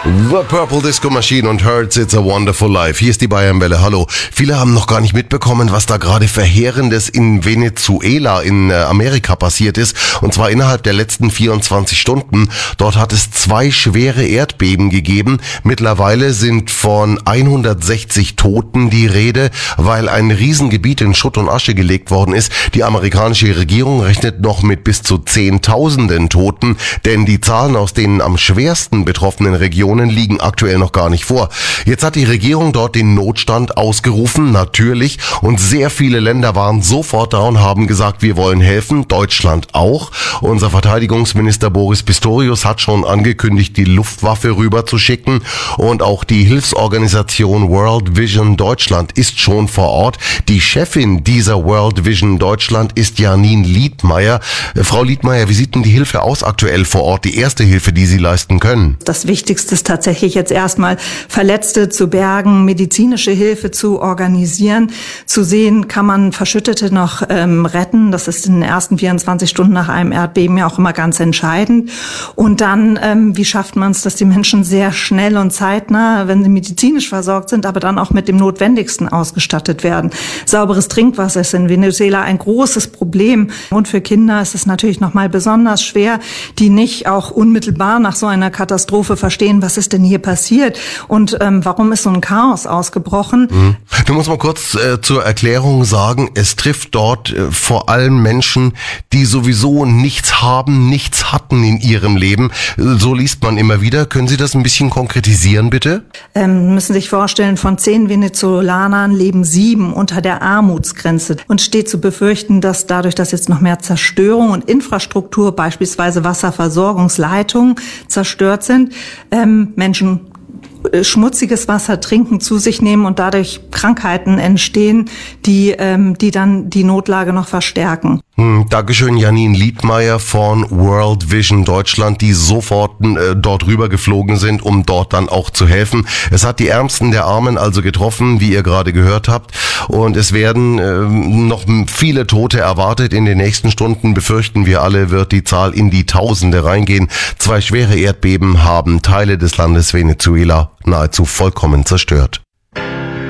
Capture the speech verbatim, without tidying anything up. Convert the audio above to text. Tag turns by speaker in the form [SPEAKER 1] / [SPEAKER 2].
[SPEAKER 1] The Purple Disco Machine und Hurts It's a Wonderful Life. Hier ist die Bayernwelle. Hallo. Viele haben noch gar nicht mitbekommen, was da gerade Verheerendes in Venezuela in Amerika passiert ist. Und zwar innerhalb der letzten vierundzwanzig Stunden. Dort hat es zwei schwere Erdbeben gegeben. Mittlerweile sind von hundertsechzig Toten die Rede, weil ein Riesengebiet in Schutt und Asche gelegt worden ist. Die amerikanische Regierung rechnet noch mit bis zu Zehntausenden Toten, denn die Zahlen aus den am schwersten betroffenen Regionen liegen aktuell noch gar nicht vor. Jetzt hat die Regierung dort den Notstand ausgerufen, natürlich, und sehr viele Länder waren sofort da und haben gesagt, wir wollen helfen, Deutschland auch. Unser Verteidigungsminister Boris Pistorius hat schon angekündigt, die Luftwaffe rüberzuschicken, und auch die Hilfsorganisation World Vision Deutschland ist schon vor Ort. Die Chefin dieser World Vision Deutschland ist Janine Liedmeier. Frau Liedmeier, wie sieht denn die Hilfe aus aktuell vor Ort, die erste Hilfe, die Sie leisten können?
[SPEAKER 2] Das Wichtigste ist tatsächlich jetzt erstmal Verletzte zu bergen, medizinische Hilfe zu organisieren, zu sehen, kann man Verschüttete noch ähm, retten. Das ist in den ersten vierundzwanzig Stunden nach einem Erdbeben ja auch immer ganz entscheidend. Und dann, ähm, wie schafft man es, dass die Menschen sehr schnell und zeitnah, wenn sie medizinisch versorgt sind, aber dann auch mit dem Notwendigsten ausgestattet werden. Sauberes Trinkwasser ist in Venezuela ein großes Problem. Und für Kinder ist es natürlich noch mal besonders schwer, die nicht auch unmittelbar nach so einer Katastrophe verstehen, was ist denn hier passiert und ähm, warum ist so ein Chaos ausgebrochen.
[SPEAKER 1] Mhm. Du musst mal kurz äh, zur Erklärung sagen, es trifft dort äh, vor allem Menschen, die sowieso nichts haben, nichts hatten in ihrem Leben. So liest man immer wieder. Können Sie das ein bisschen konkretisieren, bitte?
[SPEAKER 2] Ähm, müssen sich vorstellen, von zehn Venezolanern leben sieben unter der Armutsgrenze und steht zu befürchten, dass dadurch, dass jetzt noch mehr Zerstörung und Infrastruktur, beispielsweise Wasserversorgungsleitungen, zerstört sind, ähm, Menschen schmutziges Wasser trinken, zu sich nehmen und dadurch Krankheiten entstehen, die ähm, die dann die Notlage noch verstärken.
[SPEAKER 1] Hm, Dankeschön, Janine Liedmeier von World Vision Deutschland, die sofort äh, dort rüber geflogen sind, um dort dann auch zu helfen. Es hat die Ärmsten der Armen also getroffen, wie ihr gerade gehört habt. Und es werden äh, noch viele Tote erwartet. In den nächsten Stunden, befürchten wir alle, wird die Zahl in die Tausende reingehen. Zwei schwere Erdbeben haben Teile des Landes Venezuela nahezu vollkommen zerstört.